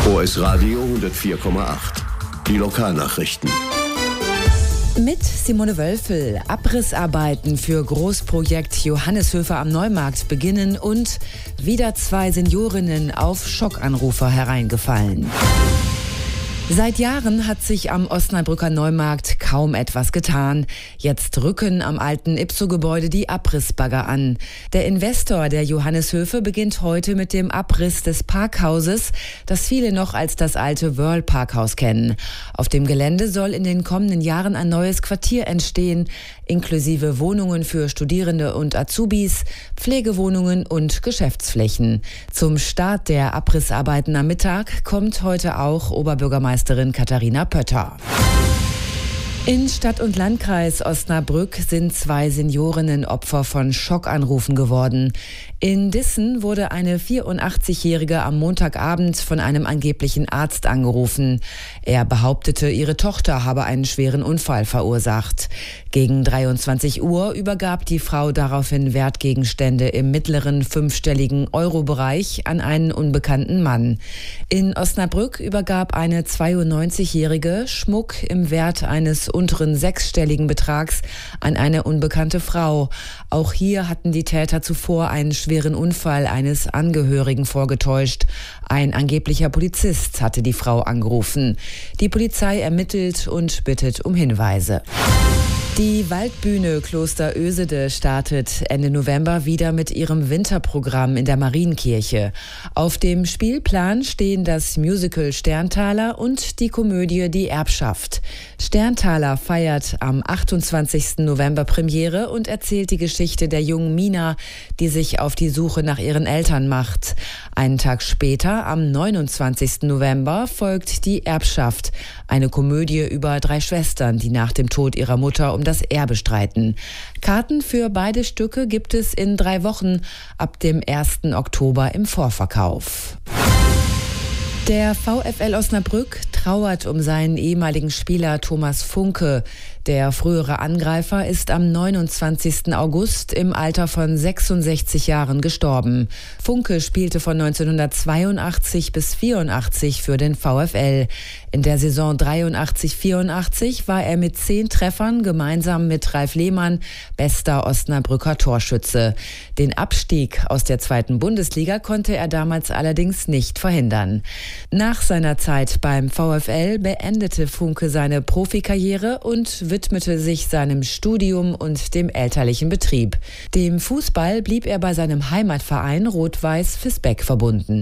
OS Radio 104,8. Die Lokalnachrichten. Mit Simone Wölfel. Abrissarbeiten für Großprojekt Johanneshöfer am Neumarkt beginnen und wieder 2 Seniorinnen auf Schockanrufer hereingefallen. Seit Jahren hat sich am Osnabrücker Neumarkt kaum etwas getan. Jetzt rücken am alten Ipso-Gebäude die Abrissbagger an. Der Investor der Johanneshöfe beginnt heute mit dem Abriss des Parkhauses, das viele noch als das alte Wörl-Parkhaus kennen. Auf dem Gelände soll in den kommenden Jahren ein neues Quartier entstehen, inklusive Wohnungen für Studierende und Azubis, Pflegewohnungen und Geschäftsflächen. Zum Start der Abrissarbeiten am Mittag kommt heute auch Oberbürgermeisterin Katharina Pötter. In Stadt- und Landkreis Osnabrück sind 2 Seniorinnen Opfer von Schockanrufen geworden. In Dissen wurde eine 84-Jährige am Montagabend von einem angeblichen Arzt angerufen. Er behauptete, ihre Tochter habe einen schweren Unfall verursacht. Gegen 23 Uhr übergab die Frau daraufhin Wertgegenstände im mittleren 5-stelligen Euro-Bereich an einen unbekannten Mann. In Osnabrück übergab eine 92-Jährige Schmuck im Wert eines unteren 6-stelligen Betrags an eine unbekannte Frau. Auch hier hatten die Täter zuvor einen schweren Unfall eines Angehörigen vorgetäuscht. Ein angeblicher Polizist hatte die Frau angerufen. Die Polizei ermittelt und bittet um Hinweise. Die Waldbühne Kloster Oesede startet Ende November wieder mit ihrem Winterprogramm in der Marienkirche. Auf dem Spielplan stehen das Musical Sterntaler und die Komödie Die Erbschaft. Sterntaler feiert am 28. November Premiere und erzählt die Geschichte der jungen Mina, die sich auf die Suche nach ihren Eltern macht. Einen Tag später, am 29. November, folgt Die Erbschaft, eine Komödie über 3 Schwestern, die nach dem Tod ihrer Mutter um das Erbe streiten. Karten für beide Stücke gibt es in 3 Wochen ab dem 1. Oktober im Vorverkauf. Der VfL Osnabrück trauert um seinen ehemaligen Spieler Thomas Funke. Der frühere Angreifer ist am 29. August im Alter von 66 Jahren gestorben. Funke spielte von 1982 bis 84 für den VfL. In der Saison 83/84 war er mit 10 Treffern gemeinsam mit Ralf Lehmann bester Osnabrücker Torschütze. Den Abstieg aus der 2. Bundesliga konnte er damals allerdings nicht verhindern. Nach seiner Zeit beim VfL beendete Funke seine Profikarriere und widmete sich seinem Studium und dem elterlichen Betrieb. Dem Fußball blieb er bei seinem Heimatverein Rot-Weiß Visbeck verbunden.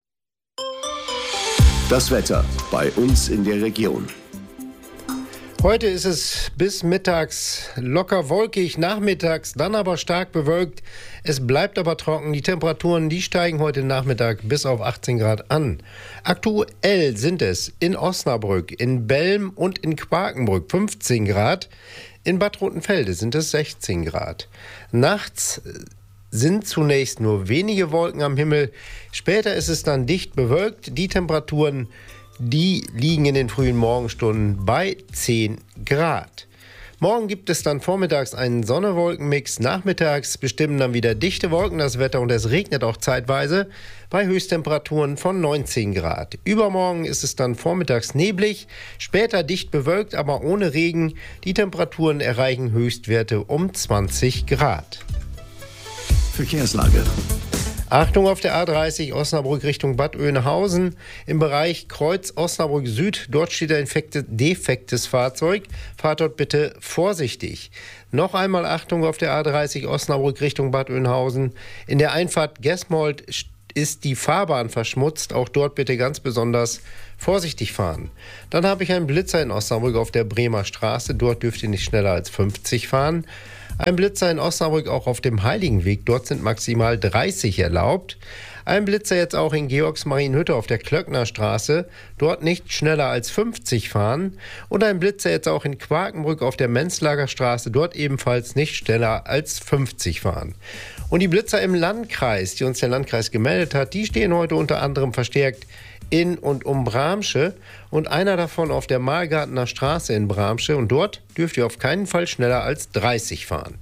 Das Wetter bei uns in der Region. Heute ist es bis mittags locker wolkig, nachmittags dann aber stark bewölkt. Es bleibt aber trocken. Die Temperaturen, die steigen heute Nachmittag bis auf 18 Grad an. Aktuell sind es in Osnabrück, in Belm und in Quakenbrück 15 Grad. In Bad Rotenfelde sind es 16 Grad. Nachts sind zunächst nur wenige Wolken am Himmel. Später ist es dann dicht bewölkt. Die Temperaturen, die liegen in den frühen Morgenstunden bei 10 Grad. Morgen gibt es dann vormittags einen Sonne-Wolken-Mix. Nachmittags bestimmen dann wieder dichte Wolken das Wetter und es regnet auch zeitweise bei Höchsttemperaturen von 19 Grad. Übermorgen ist es dann vormittags neblig, später dicht bewölkt, aber ohne Regen. Die Temperaturen erreichen Höchstwerte um 20 Grad. Verkehrslage. Achtung auf der A30 Osnabrück Richtung Bad Oeynhausen. Im Bereich Kreuz Osnabrück Süd, dort steht ein defektes Fahrzeug. Fahrt dort bitte vorsichtig. Noch einmal Achtung auf der A30 Osnabrück Richtung Bad Oeynhausen. In der Einfahrt Gesmold ist die Fahrbahn verschmutzt. Auch dort bitte ganz besonders vorsichtig fahren. Dann habe ich einen Blitzer in Osnabrück auf der Bremer Straße. Dort dürft ihr nicht schneller als 50 fahren. Ein Blitzer in Osnabrück auch auf dem Heiligenweg. Dort sind maximal 30 erlaubt. Ein Blitzer jetzt auch in Georgsmarienhütte auf der Klöckner Straße. Dort nicht schneller als 50 fahren. Und ein Blitzer jetzt auch in Quakenbrück auf der Menzlager Straße. Dort ebenfalls nicht schneller als 50 fahren. Und die Blitzer im Landkreis, die uns der Landkreis gemeldet hat, die stehen heute unter anderem verstärkt in und um Bramsche und einer davon auf der Mahlgartener Straße in Bramsche. Und dort dürft ihr auf keinen Fall schneller als 30 fahren.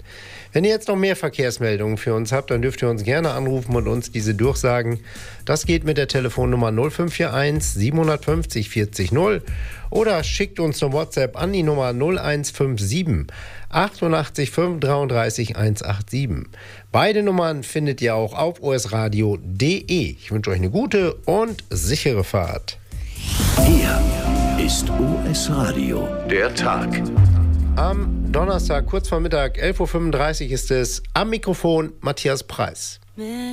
Wenn ihr jetzt noch mehr Verkehrsmeldungen für uns habt, dann dürft ihr uns gerne anrufen und uns diese durchsagen. Das geht mit der Telefonnummer 0541 750 40 0 oder schickt uns eine WhatsApp an die Nummer 0157 88 533 187. Beide Nummern findet ihr auch auf osradio.de. Ich wünsche euch eine gute und sichere Fahrt. Hier ist OS Radio, der Tag. Am Donnerstag, kurz vor Mittag, 11.35 Uhr ist es, am Mikrofon Matthias Preis.